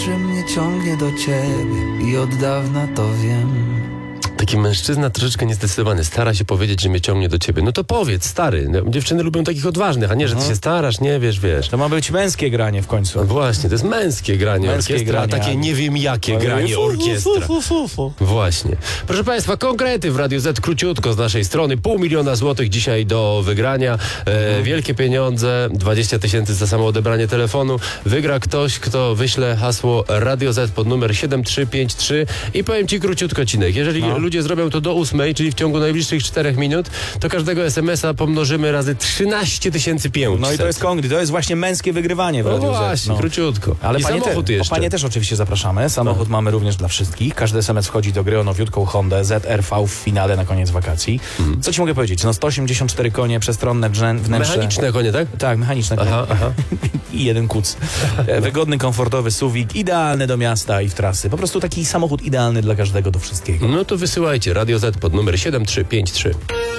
że mnie ciągnie do ciebie i od dawna to wiem. Taki mężczyzna troszeczkę niezdecydowany, stara się powiedzieć, że mnie ciągnie do ciebie. No to powiedz, stary. No, dziewczyny lubią takich odważnych, a nie, że ty się starasz, nie wiesz. To ma być męskie granie w końcu. No właśnie, to jest męskie granie orkiestra, a takie nie wiem jakie granie orkiestra. Właśnie. Proszę Państwa, konkrety w Radiu Z, króciutko z naszej strony. 500 000 złotych dzisiaj do wygrania. Wielkie pieniądze, 20 000 za samo odebranie telefonu. Wygra ktoś, kto wyśle hasło Radio Z pod numer 7353 i powiem Ci króciutko, Cinek, jeżeli ludzie zrobią to do 8, czyli w ciągu najbliższych 4 minut, to każdego SMS-a pomnożymy razy 13 500. No i to jest konkret, to jest właśnie męskie wygrywanie w Radiu Z. Właśnie, króciutko. Ale i samochód jeszcze. Panie też oczywiście zapraszamy. Samochód mamy również dla wszystkich. Każdy SMS wchodzi do gry o nowiutką Hondę ZR-V w finale na koniec wakacji. Co Ci mogę powiedzieć? No 184 konie, przestronne wnętrze. Mechaniczne konie, tak? Tak, mechaniczne konie. Aha. I jeden kuc. Wygodny, komfortowy SUV-ik, idealny do miasta i w trasy. Po prostu taki samochód idealny dla każdego, do wszystkiego. No to wysyłajcie Radio Z pod numer 7353.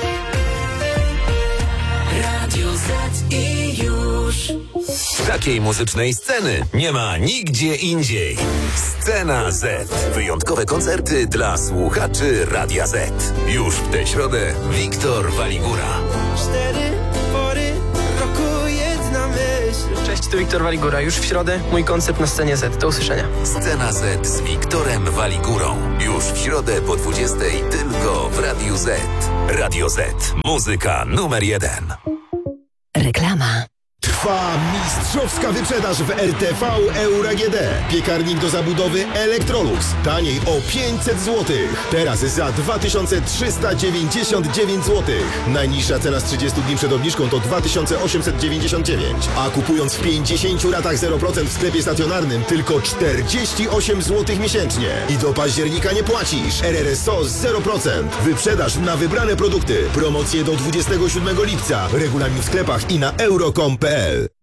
Radio Z i już. Takiej muzycznej sceny nie ma nigdzie indziej. Scena Z. Wyjątkowe koncerty dla słuchaczy Radia Z. Już w tę środę Wiktor Waligura. 4 pory roku jedna myśl. Cześć, tu Wiktor Waligura. Już w środę mój koncert na scenie Z. Do usłyszenia. Scena Z z Wiktorem Waligurą. Już w środę po 20 tylko w Radiu Z. Radio Z. Muzyka numer 1. Reklama. Trwa mistrzowska wyprzedaż w RTV Euro AGD. Piekarnik do zabudowy Electrolux. Taniej o 500 zł. Teraz za 2399 zł. Najniższa cena z 30 dni przed obniżką to 2899. A kupując w 50 ratach 0% w sklepie stacjonarnym tylko 48 zł miesięcznie. I do października nie płacisz. RRSO 0%. Wyprzedaż na wybrane produkty. Promocje do 27 lipca. Regulamin w sklepach i na euro.com.pl.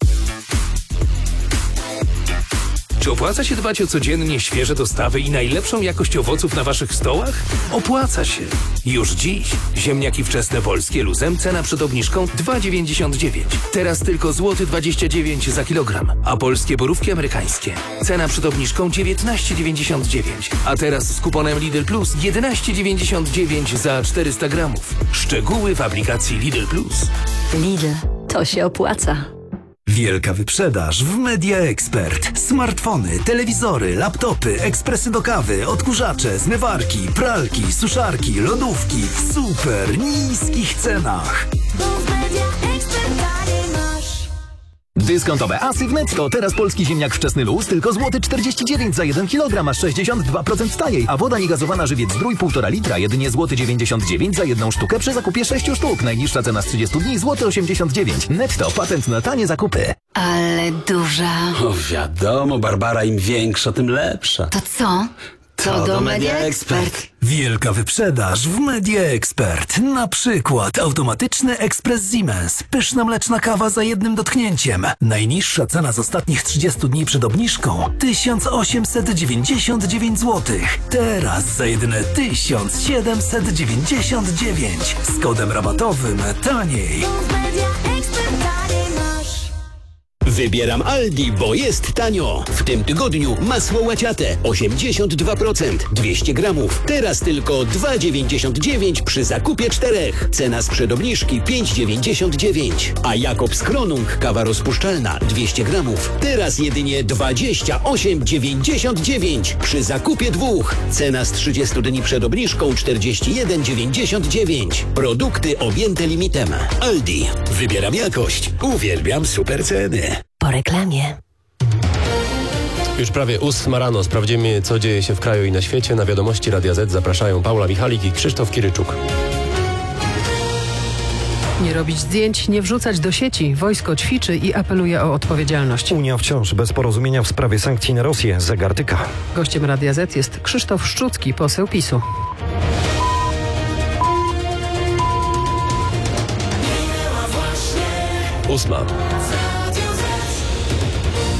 Czy opłaca się dbać o codziennie świeże dostawy i najlepszą jakość owoców na waszych stołach? Opłaca się. Już dziś ziemniaki wczesne polskie luzem, cena przed obniżką 2,99. Teraz tylko złoty 29 za kilogram. A polskie borówki amerykańskie. Cena przed obniżką 19,99. A teraz z kuponem Lidl Plus 11,99 za 400 gramów. Szczegóły w aplikacji Lidl Plus. Lidl, to się opłaca. Wielka wyprzedaż w Media Expert. Smartfony, telewizory, laptopy, ekspresy do kawy, odkurzacze, zmywarki, pralki, suszarki, lodówki w super niskich cenach. Dyskontowe asy w Netto. Teraz polski ziemniak wczesny luz tylko złoty 49 za 1 kg, a 62% taniej. A woda niegazowana Żywiec Zdrój 1,5 litra jedynie złoty 99 za jedną sztukę przy zakupie 6 sztuk. Najniższa cena z 30 dni złoty 89. Netto, patent na tanie zakupy. Ale duża. O wiadomo, Barbara, im większa, tym lepsza. To co? To do Media Expert. Wielka wyprzedaż w Media Expert. Na przykład automatyczny ekspres Siemens. Pyszna mleczna kawa za jednym dotknięciem. Najniższa cena z ostatnich 30 dni przed obniżką 1899 zł. Teraz za jedyne 1799. Z kodem rabatowym taniej. Wybieram Aldi, bo jest tanio. W tym tygodniu masło łaciate 82%, 200 gramów. Teraz tylko 2,99 przy zakupie 4. Cena sprzed obniżki 5,99. A Jakobs Kronung kawa rozpuszczalna 200 gramów. Teraz jedynie 28,99 przy zakupie 2. Cena z 30 dni przed obniżką 41,99. Produkty objęte limitem. Aldi. Wybieram jakość. Uwielbiam super ceny. Po reklamie. Już prawie 8 rano. Sprawdzimy, co dzieje się w kraju i na świecie. Na wiadomości Radia Z zapraszają Paula Michalik i Krzysztof Kiryczuk. Nie robić zdjęć, nie wrzucać do sieci. Wojsko ćwiczy i apeluje o odpowiedzialność. Unia wciąż bez porozumienia w sprawie sankcji na Rosję. Zagartyka. Gościem Radia Z jest Krzysztof Szczucki, poseł PiS-u.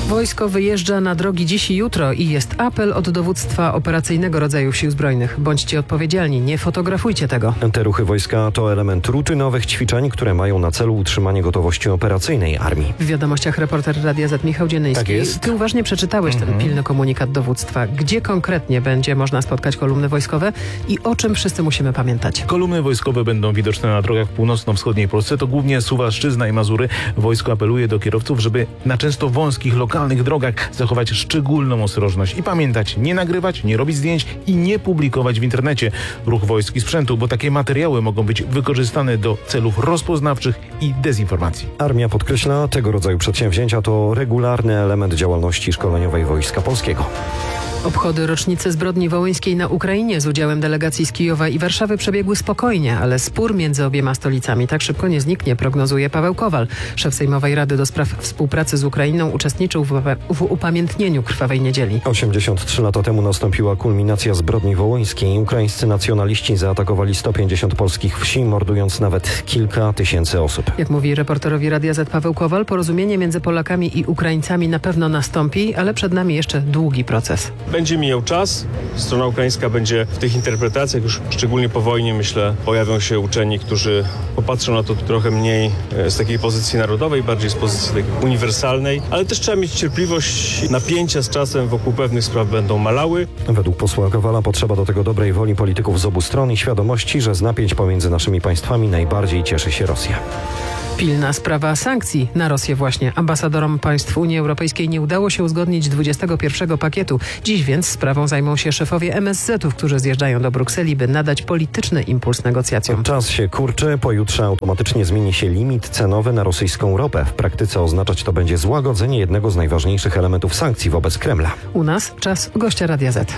Wojsko wyjeżdża na drogi dziś i jutro i jest apel od dowództwa operacyjnego rodzajów Sił Zbrojnych. Bądźcie odpowiedzialni, nie fotografujcie tego. Te ruchy wojska to element rutynowych ćwiczeń, które mają na celu utrzymanie gotowości operacyjnej armii. W wiadomościach reporter Radia Z Michał Dziennyski. Tak jest. Ty uważnie przeczytałeś ten pilny komunikat dowództwa. Gdzie konkretnie będzie można spotkać kolumny wojskowe i o czym wszyscy musimy pamiętać? Kolumny wojskowe będą widoczne na drogach w północno-wschodniej Polsce. To głównie Suwalszczyzna i Mazury. Wojsko apeluje do kierowców, żeby na często wąskich, lokalnych drogach zachować szczególną ostrożność i pamiętać, nie nagrywać, nie robić zdjęć i nie publikować w internecie ruch wojsk i sprzętu, bo takie materiały mogą być wykorzystane do celów rozpoznawczych i dezinformacji. Armia podkreśla, tego rodzaju przedsięwzięcia to regularny element działalności szkoleniowej Wojska Polskiego. Obchody rocznicy zbrodni wołyńskiej na Ukrainie z udziałem delegacji z Kijowa i Warszawy przebiegły spokojnie, ale spór między obiema stolicami tak szybko nie zniknie, prognozuje Paweł Kowal. Szef Sejmowej Rady do Spraw Współpracy z Ukrainą uczestniczył w upamiętnieniu Krwawej Niedzieli. 83 lata temu nastąpiła kulminacja zbrodni wołyńskiej. Ukraińscy nacjonaliści zaatakowali 150 polskich wsi, mordując nawet kilka tysięcy osób. Jak mówi reporterowi Radia Z Paweł Kowal, porozumienie między Polakami i Ukraińcami na pewno nastąpi, ale przed nami jeszcze długi proces. Będzie mijał czas, strona ukraińska będzie w tych interpretacjach, już szczególnie po wojnie, myślę, pojawią się uczeni, którzy popatrzą na to trochę mniej z takiej pozycji narodowej, bardziej z pozycji takiej uniwersalnej, ale też trzeba mieć cierpliwość, napięcia z czasem wokół pewnych spraw będą malały. Według posła Kowala potrzeba do tego dobrej woli polityków z obu stron i świadomości, że z napięć pomiędzy naszymi państwami najbardziej cieszy się Rosja. Pilna sprawa sankcji na Rosję właśnie. Ambasadorom państw Unii Europejskiej nie udało się uzgodnić 21 pakietu. Dziś więc sprawą zajmą się szefowie MSZ-ów, którzy zjeżdżają do Brukseli, by nadać polityczny impuls negocjacjom. Czas się kurczy. Pojutrze automatycznie zmieni się limit cenowy na rosyjską ropę. W praktyce oznaczać to będzie złagodzenie jednego z najważniejszych elementów sankcji wobec Kremla. U nas czas gościa Radia Z.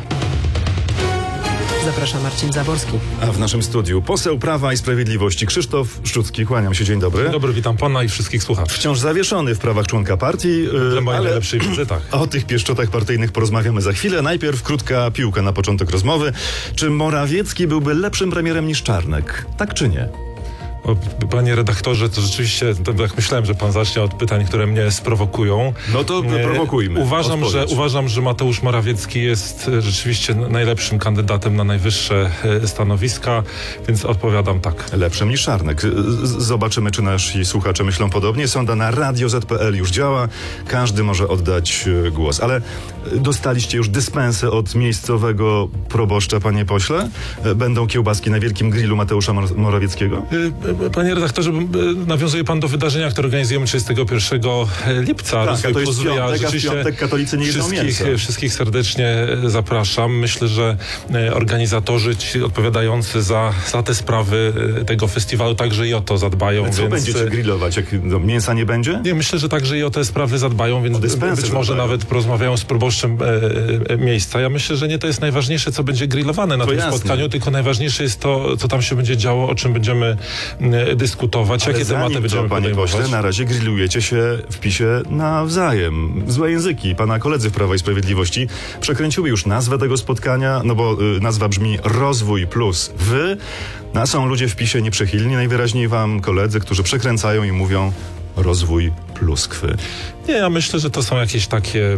Zaprasza Marcin Zaworski. A w naszym studiu poseł Prawa i Sprawiedliwości Krzysztof Szczucki. Kłaniam się, dzień dobry. Dzień dobry, witam pana i wszystkich słuchaczy. Wciąż zawieszony w prawach członka partii. Dla mojej najlepszej wiedzy, tak. O tych pieszczotach partyjnych porozmawiamy za chwilę. Najpierw krótka piłka na początek rozmowy. Czy Morawiecki byłby lepszym premierem niż Czarnek? Tak czy nie? Panie redaktorze, to rzeczywiście, tak myślałem, że pan zacznie od pytań, które mnie sprowokują. No to prowokujmy. Uważam, że Mateusz Morawiecki jest rzeczywiście najlepszym kandydatem na najwyższe stanowiska, więc odpowiadam tak. Lepszym niż Czarnek. Zobaczymy, czy nasi słuchacze myślą podobnie. Sonda na radioz.pl już działa. Każdy może oddać głos. Ale dostaliście już dyspensę od miejscowego proboszcza, panie pośle? Będą kiełbaski na wielkim grillu Mateusza Morawieckiego? Panie redaktorze, nawiązuje pan do wydarzenia, które organizujemy 31 lipca. Tak, a to jest piątek, katolicy nie jedzą mięsa. Wszystkich serdecznie zapraszam. Myślę, że organizatorzy, ci odpowiadający za te sprawy tego festiwalu także i o to zadbają. Co będziecie grillować, jak mięsa nie będzie? Nie, myślę, że także i o te sprawy zadbają, więc być może nawet porozmawiają z proboszczem miejsca. Ja myślę, że nie to jest najważniejsze, co będzie grillowane na tym spotkaniu, tylko najważniejsze jest to, co tam się będzie działo, o czym będziemy dyskutować, ale jakie tematy będziemy podejmować. Pośle, na razie grillujecie się w PiS-ie nawzajem. Złe języki. Pana koledzy w Prawa i Sprawiedliwości przekręciły już nazwę tego spotkania, no bo nazwa brzmi Rozwój plus Wy. A są ludzie w PiS-ie nieprzychylni, najwyraźniej wam koledzy, którzy przekręcają i mówią Rozwój pluskwy. Nie, ja myślę, że to są jakieś takie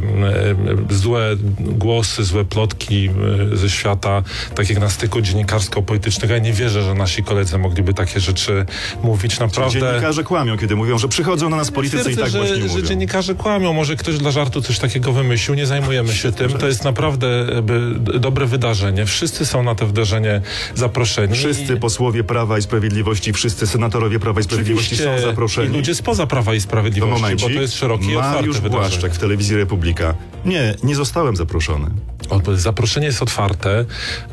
złe głosy, złe plotki ze świata, tak jak na styku dziennikarsko-politycznego. Ja nie wierzę, że nasi koledzy mogliby takie rzeczy mówić. Naprawdę. Dziennikarze kłamią, kiedy mówią, że przychodzą na nas politycy i tak właśnie mówią. Że dziennikarze kłamią. Może ktoś dla żartu coś takiego wymyślił. Nie zajmujemy się tym. To jest naprawdę dobre wydarzenie. Wszyscy są na to wydarzenie zaproszeni. Wszyscy posłowie Prawa i Sprawiedliwości, wszyscy senatorowie Prawa i Sprawiedliwości są zaproszeni. I ludzie spoza Prawa i Sprawiedliwości, bo to jest szerokie i otwarte Mariusz Błaszczak w Telewizji Republika. Nie zostałem zaproszony. Zaproszenie jest otwarte.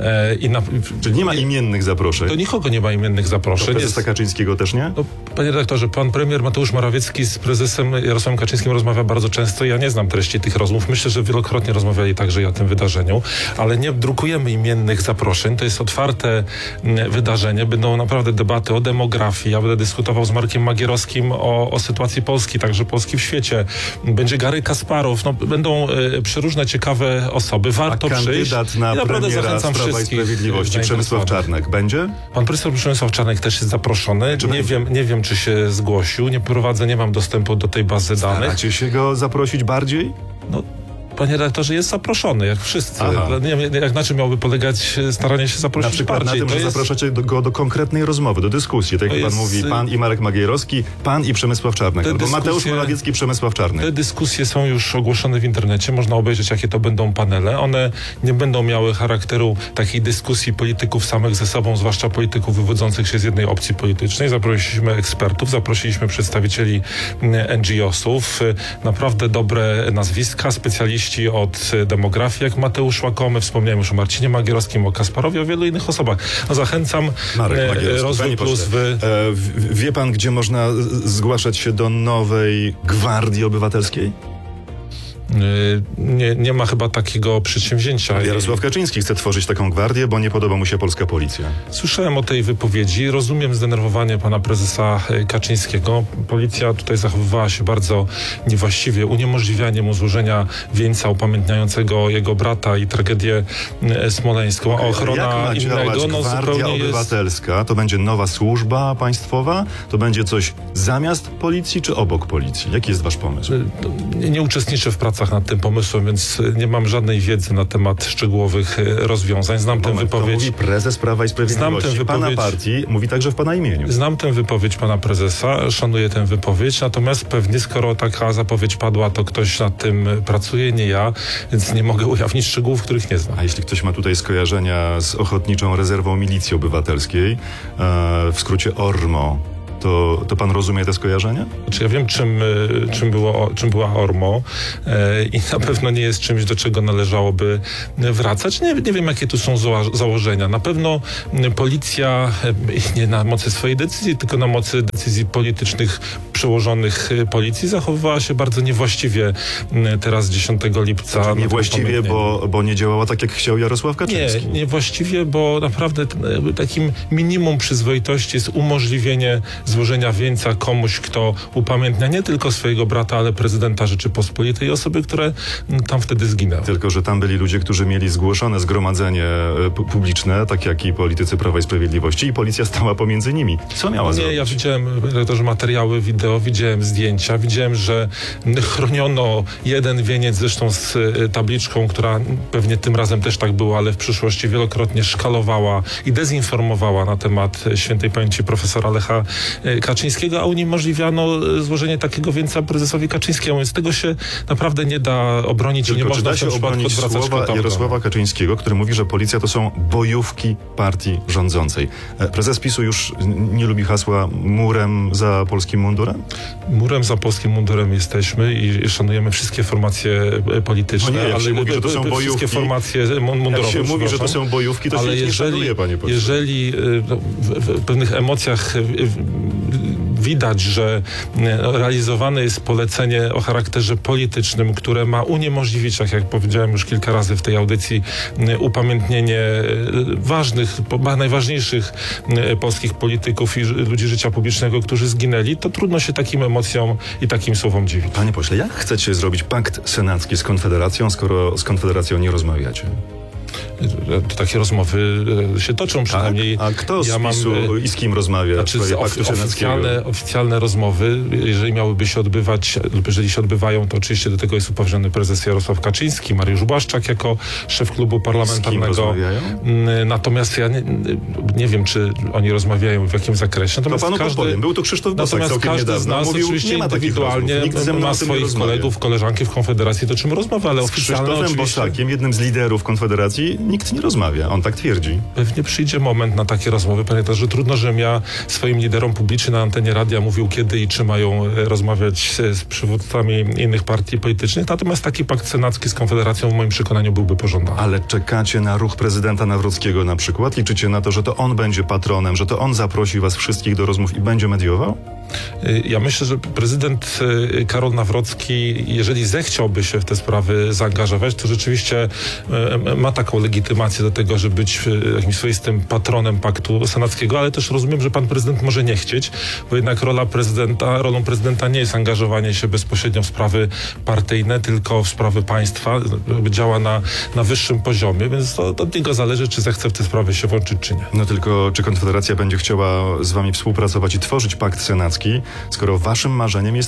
Czyli nie ma imiennych zaproszeń? Do nikogo nie ma imiennych zaproszeń. Prezesa Kaczyńskiego też nie? No, panie redaktorze, pan premier Mateusz Morawiecki z prezesem Jarosławem Kaczyńskim rozmawia bardzo często. Ja nie znam treści tych rozmów. Myślę, że wielokrotnie rozmawiali także i o tym wydarzeniu, ale nie drukujemy imiennych zaproszeń. To jest otwarte wydarzenie. Będą naprawdę debaty o demografii. Ja będę dyskutował z Markiem Magierowskim o sytuacji Polski, także Polski w świecie. Będzie Gary Kasparow. No, będą przeróżne ciekawe osoby. Warto przyjść. Kandydat na premiera z Prawa i Sprawiedliwości, Przemysław Czarnek, będzie? Pan profesor Przemysław Czarnek też jest zaproszony. Nie wiem, czy się zgłosił. Nie mam dostępu do tej bazy danych. Staracie się go zaprosić bardziej? No, panie redaktorze, jest zaproszony, jak wszyscy. Nie wiem, jak na czym miałoby polegać staranie się zaprosić na przykład bardziej. Na tym, że zapraszacie go do konkretnej rozmowy, do dyskusji. Tak jak pan mówi, pan i Marek Magierowski, pan i Przemysław Czarnek. Albo Mateusz Morawiecki, Przemysław Czarnek. Te dyskusje są już ogłoszone w internecie. Można obejrzeć, jakie to będą panele. One nie będą miały charakteru takiej dyskusji polityków samych ze sobą, zwłaszcza polityków wywodzących się z jednej opcji politycznej. Zaprosiliśmy ekspertów, zaprosiliśmy przedstawicieli NGO-sów, naprawdę dobre nazwiska, specjaliści od demografii, jak Mateusz Łakomy, wspomniałem już o Marcinie Magierowskim, o Kasparowie, o wielu innych osobach. No, zachęcam. Rozwój Plus. Wie pan, gdzie można zgłaszać się do nowej Gwardii Obywatelskiej? Nie ma chyba takiego przedsięwzięcia. Jarosław Kaczyński chce tworzyć taką gwardię, bo nie podoba mu się polska policja. Słyszałem o tej wypowiedzi. Rozumiem zdenerwowanie pana prezesa Kaczyńskiego. Policja tutaj zachowywała się bardzo niewłaściwie, uniemożliwianie mu złożenia wieńca upamiętniającego jego brata i tragedię smoleńską. A ochrona innego, Gwardia Obywatelska to będzie nowa służba państwowa? To będzie coś zamiast policji czy obok policji? Jaki jest wasz pomysł? Nie uczestniczę w pracach nad tym pomysłem, więc nie mam żadnej wiedzy na temat szczegółowych rozwiązań. Znam tę wypowiedź. To mówi prezes Prawa i Sprawiedliwości. Pana partii mówi także w pana imieniu. Znam tę wypowiedź pana prezesa, szanuję tę wypowiedź, natomiast pewnie skoro taka zapowiedź padła, to ktoś nad tym pracuje, nie ja, więc nie mogę ujawnić szczegółów, których nie znam. A jeśli ktoś ma tutaj skojarzenia z Ochotniczą Rezerwą Milicji Obywatelskiej, w skrócie ORMO, to pan rozumie te skojarzenia? Znaczy ja wiem, czym była ORMO i na pewno nie jest czymś, do czego należałoby wracać. Nie wiem, jakie tu są założenia. Na pewno policja nie na mocy swojej decyzji, tylko na mocy decyzji politycznych przełożonych policji zachowywała się bardzo niewłaściwie teraz 10 lipca. Znaczy, niewłaściwie, bo nie działała tak, jak chciał Jarosław Kaczyński. Nie, niewłaściwie, bo naprawdę takim minimum przyzwoitości jest umożliwienie złożenia wieńca komuś, kto upamiętnia nie tylko swojego brata, ale prezydenta Rzeczypospolitej i osoby, które tam wtedy zginęły. Tylko że tam byli ludzie, którzy mieli zgłoszone zgromadzenie publiczne, tak jak i politycy Prawa i Sprawiedliwości, i policja stała pomiędzy nimi. Co miała zrobić? Ja widziałem też materiały wideo, widziałem zdjęcia, widziałem, że chroniono jeden wieniec, zresztą z tabliczką, która pewnie tym razem też tak była, ale w przyszłości wielokrotnie szkalowała i dezinformowała na temat świętej pamięci profesora Lecha Kaczyńskiego, a uniemożliwiano złożenie takiego wieńca prezesowi Kaczyńskiemu, więc tego się naprawdę nie da obronić. Tylko i nie można da się obronić słowa Jarosława Kaczyńskiego, który mówi, że policja to są bojówki partii rządzącej. Prezes PiS-u już nie lubi hasła murem za polskim mundurem? Murem za polskim mundurem jesteśmy i szanujemy wszystkie formacje polityczne, no nie, ale mówi, że to są bojówki, wszystkie formacje mundurowe. Jak się mówi, że to są bojówki, to ale się nie szanuje, panie pośle. Jeżeli w pewnych emocjach widać, że realizowane jest polecenie o charakterze politycznym, które ma uniemożliwić, tak jak powiedziałem już kilka razy w tej audycji, upamiętnienie ważnych, najważniejszych polskich polityków i ludzi życia publicznego, którzy zginęli, to trudno się takim emocjom i takim słowom dziwić. Panie pośle, jak chcecie zrobić pakt senacki z Konfederacją, skoro z Konfederacją nie rozmawiacie? Takie rozmowy się toczą przynajmniej. A kto z PiS-u i z kim rozmawia? Znaczy, oficjalne rozmowy, jeżeli miałyby się odbywać, lub jeżeli się odbywają, to oczywiście do tego jest upoważniony prezes Jarosław Kaczyński, Mariusz Błaszczak jako szef klubu parlamentarnego. Z kim rozmawiają? Natomiast ja nie wiem, czy oni rozmawiają, w jakim zakresie. Natomiast to panu powiem, był tu Krzysztof Bosak całkiem każdy niedawno. z nas Mówił, oczywiście indywidualnie ma swoich kolegów, koleżanki w Konfederacji, to czym rozmawia, ale oficjalnie z Krzysztofem Bosakiem, jednym z liderów Konfederacji, nikt nie rozmawia. On tak twierdzi. Pewnie przyjdzie moment na takie rozmowy. Pamiętaj, że trudno, żebym ja swoim liderom publicznie na antenie radia mówił, kiedy i czy mają rozmawiać z przywódcami innych partii politycznych. Natomiast taki pakt senacki z Konfederacją w moim przekonaniu byłby pożądany. Ale czekacie na ruch prezydenta Nawrockiego na przykład? Liczycie na to, że to on będzie patronem, że to on zaprosi was wszystkich do rozmów i będzie mediował? Ja myślę, że prezydent Karol Nawrocki, jeżeli zechciałby się w te sprawy zaangażować, to rzeczywiście ma taką legitymację do tego, żeby być jakimś swoistym patronem paktu senackiego, ale też rozumiem, że pan prezydent może nie chcieć, bo jednak rolą prezydenta nie jest angażowanie się bezpośrednio w sprawy partyjne, tylko w sprawy państwa. Działa na wyższym poziomie, więc to od niego zależy, czy zechce w te sprawy się włączyć, czy nie. No tylko, czy Konfederacja będzie chciała z wami współpracować i tworzyć pakt senacki, skoro waszym marzeniem jest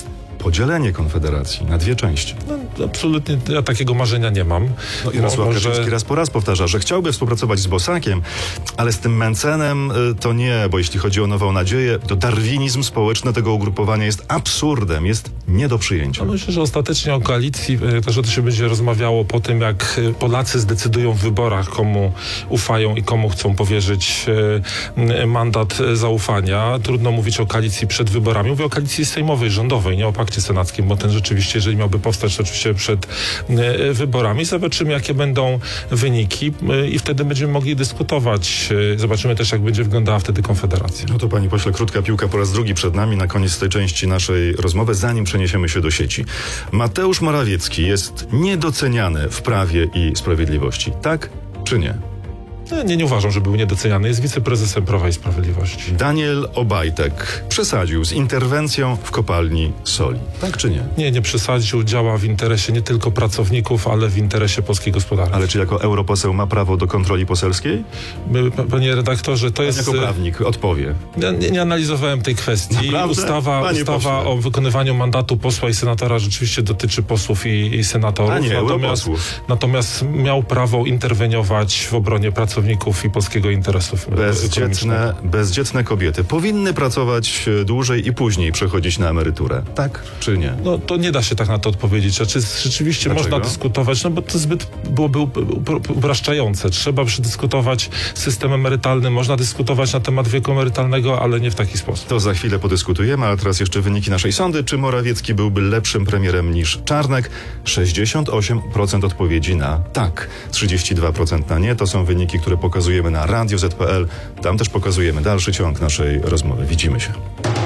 podzielenie Konfederacji na dwie części. No, absolutnie, ja takiego marzenia nie mam. No, Jarosław Kaczyński raz po raz powtarza, że chciałby współpracować z Bosakiem, ale z tym Mencenem to nie, bo jeśli chodzi o Nową Nadzieję, to darwinizm społeczny tego ugrupowania jest absurdem, jest nie do przyjęcia. No myślę, że ostatecznie o koalicji też to się będzie rozmawiało po tym, jak Polacy zdecydują w wyborach, komu ufają i komu chcą powierzyć mandat zaufania. Trudno mówić o koalicji przed wyborami. Mówię o koalicji sejmowej, rządowej, nie o pakcie senackim, bo ten rzeczywiście, jeżeli miałby powstać, to oczywiście przed wyborami. Zobaczymy, jakie będą wyniki i wtedy będziemy mogli dyskutować. Zobaczymy też, jak będzie wyglądała wtedy Konfederacja. No to, panie pośle, krótka piłka po raz drugi przed nami na koniec tej części naszej rozmowy, zanim przeniesiemy się do sieci. Mateusz Morawiecki jest niedoceniany w Prawie i Sprawiedliwości. Tak czy nie? Nie uważam, że był niedoceniany. Jest wiceprezesem Prawa i Sprawiedliwości. Daniel Obajtek przesadził z interwencją w kopalni soli. Tak czy nie? Nie przesadził. Działa w interesie nie tylko pracowników, ale w interesie polskiej gospodarki. Ale czy jako europoseł ma prawo do kontroli poselskiej? Panie redaktorze, to jest... Jako prawnik odpowie. Ja nie analizowałem tej kwestii. Ustawa o wykonywaniu mandatu posła i senatora rzeczywiście dotyczy posłów i senatorów. A nie, europosłów. Natomiast miał prawo interweniować w obronie pracowników i polskiego interesu. Bezdzietne kobiety powinny pracować dłużej i później przechodzić na emeryturę. Tak czy nie? No to nie da się tak na to odpowiedzieć. Czy rzeczywiście można dyskutować? No bo to zbyt byłoby upraszczające. Trzeba przedyskutować system emerytalny. Można dyskutować na temat wieku emerytalnego, ale nie w taki sposób. To za chwilę podyskutujemy, a teraz jeszcze wyniki naszej sądy. Czy Morawiecki byłby lepszym premierem niż Czarnek? 68% odpowiedzi na tak, 32% na nie. To są wyniki, które pokazujemy na Radio Z.pl. Tam też pokazujemy dalszy ciąg naszej rozmowy. Widzimy się.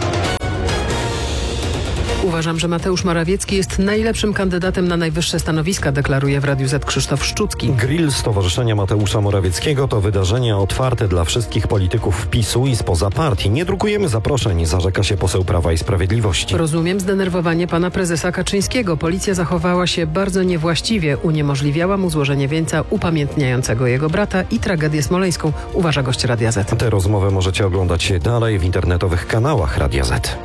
Uważam, że Mateusz Morawiecki jest najlepszym kandydatem na najwyższe stanowiska, deklaruje w Radiu Z Krzysztof Szczucki. Grill Stowarzyszenia Mateusza Morawieckiego to wydarzenie otwarte dla wszystkich polityków PiS-u i spoza partii. Nie drukujemy zaproszeń, zarzeka się poseł Prawa i Sprawiedliwości. Rozumiem zdenerwowanie pana prezesa Kaczyńskiego. Policja zachowała się bardzo niewłaściwie. Uniemożliwiała mu złożenie wieńca upamiętniającego jego brata i tragedię smoleńską, uważa gość Radia Z. Tę rozmowę możecie oglądać dalej w internetowych kanałach Radia Z.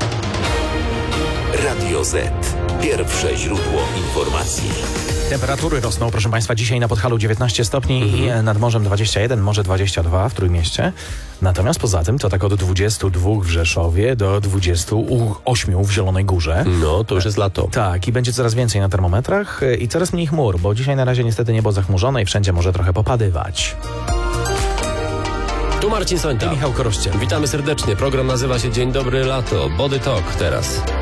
Radio Z. Pierwsze źródło informacji. Temperatury rosną, proszę Państwa, dzisiaj na Podhalu 19 stopni i nad morzem 21, może 22 w Trójmieście. Natomiast poza tym to tak od 22 w Rzeszowie do 28 w Zielonej Górze. No, to już jest lato. Tak, i będzie coraz więcej na termometrach i coraz mniej chmur, bo dzisiaj na razie niestety niebo zachmurzone i wszędzie może trochę popadywać. Tu Marcin Sońta. I Michał Korościel. Witamy serdecznie. Program nazywa się Dzień Dobry Lato. Body Talk teraz.